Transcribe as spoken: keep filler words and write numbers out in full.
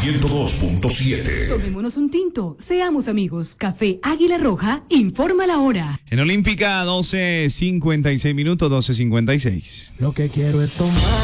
ciento dos punto siete. Tomémonos un tinto, seamos amigos. Café Águila Roja, informa la hora. En Olímpica, doce cincuenta y seis minutos, doce cincuenta y seis. Lo que quiero es tomar.